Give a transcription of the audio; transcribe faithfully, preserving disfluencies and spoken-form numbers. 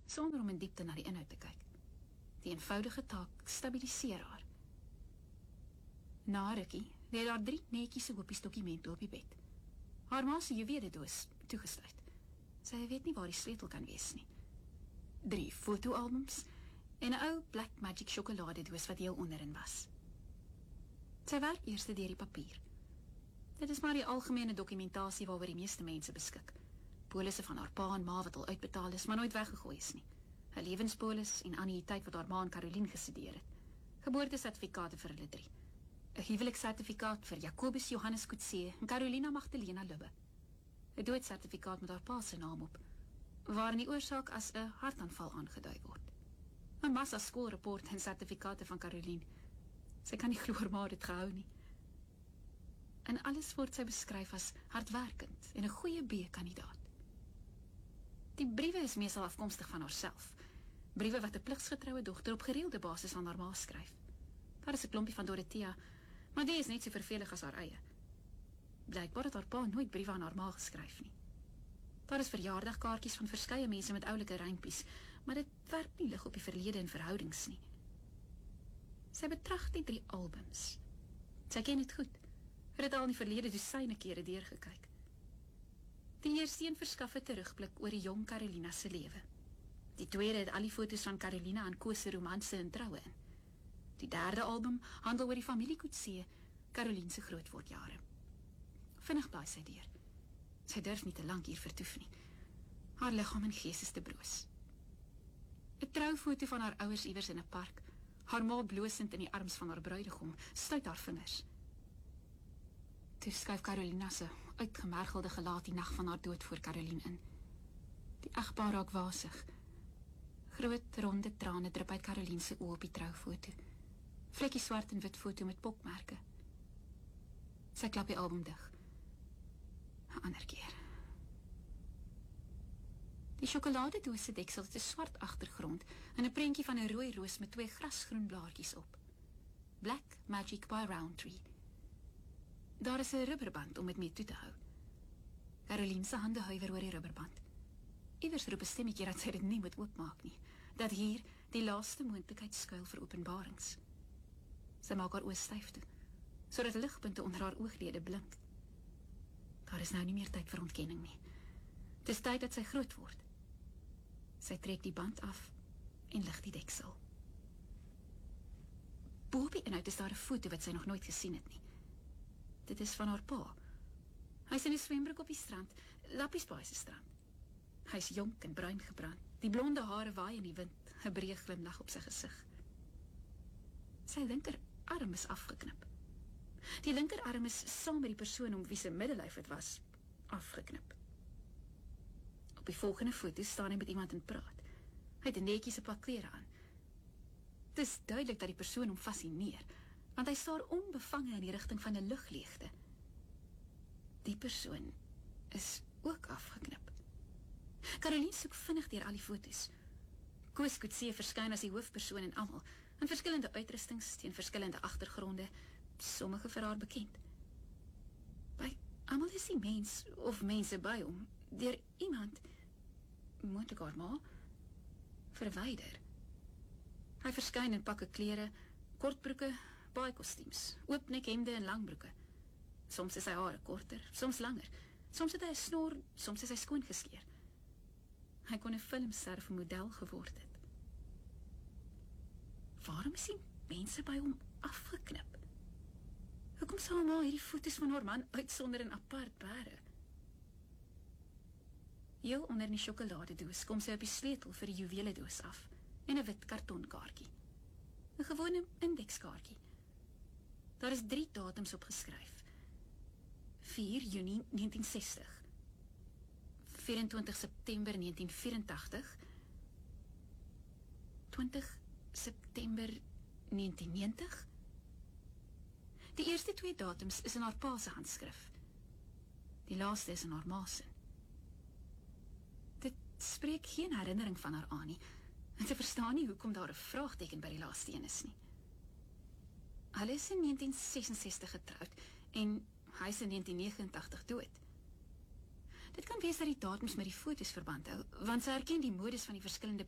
sonder om in diepte na die inhoud te kyk. Die eenvoudige taak stabiliseer haar. Na rukkie lê daar drie netjiese hoopies dokumente op die bed. Haar ma se juweledoos toegesluit. Sy weet nie waar die sleutel kan wees nie. Drie fotoalbums en 'n ou Black Magic sjokoladedoos wat heel onderin was. Sy werk eers deur die papier. Dit is maar die algemene dokumentasie waaroor die meeste mense beskik. Polisse van haar pa en ma wat al uitbetaal is, maar nooit weggegooi is nie. 'n Lewenspolis en annuïteit wat haar ma en Caroline gestudeer het. Geboortesertifikate vir hulle drie. 'n Huweliksertifikaat vir Jacobus Johannes Coetzee en Carolina Magdalena Lubbe. 'n Doodsertifikaat met haar pa se naam op, waarin die oorsaak as 'n hartaanval aangedui word. 'n Massa skoolrapport en sertifikate van Caroline. Sy kan nie glo haar ma dit gehou nie. En alles word sy beskryf as hardwerkend en 'n goeie B-kandidaat. Die briewe is meestal afkomstig van haarself. Briewe wat 'n pligsgetroue dogter op gereelde basis aan haar ma skryf. Daar is 'n klompie van Dorothea, maar die is net so vervelig as haar eie. Blykbaar het haar pa nooit briewe aan haar ma geskryf nie. Daar is verjaardagkaartjies van verskeie mense met oulike rympies, maar dit werp nie lig op die verlede en verhoudings nie. Sy betrag die drie albums. Sy ken dit goed. Het het al in die verlede dosyne kere deurgekyk. Die eerste een verskaf 'n terugblik oor die jong Carolina se lewe. Die tweede het al die foto's van Carolina en Koos se romanse en troue in. Die derde album handel oor die familie Coetzee, Caroline se grootwordjare. Vinnig blaai sy deur. Sy durf nie te lank hier vertoef nie. Haar liggaam en gees is te broos. 'n Troufoto van haar ouers iewers in 'n park, haar ma blosend in die arms van haar bruidegom, stuit haar vingers. Toe skuif Carolina se uitgemergelde gelaat die nag van haar dood voor Caroline in. Die egpaar raak wasig. Groot, ronde trane drup uit Caroline se oë op die troufoto. Vlekkie swart en wit foto met pokmerke. Sy klap die album dig. 'n Ander keer. Die sjokoladedoos se deksel het 'n swart agtergrond en 'n prentjie van 'n rooi roos met twee grasgroen blaartjies op. Black Magic by Roundtree. Daar is 'n rubberband om dit mee toe te hou. Caroline se hande huiwer oor die rubberband. Iewers roep 'n stemmetjie dat sy dit nie moet oopmaak nie, dat hier die laaste moontlikheid skuil vir openbarings. Sy maak haar oë styf toe, sodat ligpunte onder haar ooglede blink. Daar is nou nie meer tyd vir ontkenning nie. Het is tyd dat sy groot word. Sy trek die band af en lig die deksel. Bo op die inhoud is daar 'n foto wat sy nog nooit gesien het nie. Dit is van haar pa. Hy is in 'n swembroek op die strand, Lappiesbaai se strand. Hy is jonk en bruin gebrand. Die blonde hare waai in die wind, 'n breë glimlag op sy gesig. Sy linkerarm is afgeknip. Die linkerarm is saam met die persoon om wie se middellyf het was, afgeknip. Op die volgende foto staan hy met iemand en praat. Hy het 'n netjiese pak klere aan. Het is duidelik dat die persoon hom fascineer, want hy staar onbevange in die rigting van 'n lugleegte. Die persoon is ook afgeknip. Caroline soek vinnig deur al die foto's. Koos Coetzee verskyn as die hoofpersoon en almal, in verskillende uitrustings, teen verskillende agtergronde, sommige vir haar bekend. By almal is die mens, of mense by hom, deur iemand, moontlik haar ma, verwyder. Hy verskyn in pakke klere, kortbroeke, baie-kostuums, oopnek hemde en langbroeke. Soms is sy hare korter, soms langer. Soms het hy 'n snor, soms is hy skoon geskeer. Hy kon 'n filmster of 'n model geword het. Waarom is die mense by hom afgeknip? Hoekom sal ma hierdie foto's van haar man uitsonder en apart bære? Heel onder in die sjokoladedoos kom sy op die sleutel vir die juweledoos af en 'n wit kartonkaartjie. 'n Gewone indekskaartjie. Daar is drie datums opgeskryf. vier Junie negentien sestig, vyf-en-twintig September negentien vyf-en-tagtig, twintig September negentien negentig. Die eerste twee datums is in haar pa se handskrif. Die laaste is in haar ma se. Dit spreek geen herinnering van haar aan nie, en sy verstaan nie hoekom daar 'n vraagteken by die laaste een is nie. Hulle is in negentien sesensestig getroud en hy is in negentien negenentagtig dood. Dit kan wees dat die datums met die foto's verband hou, want sy herken die modes van die verskillende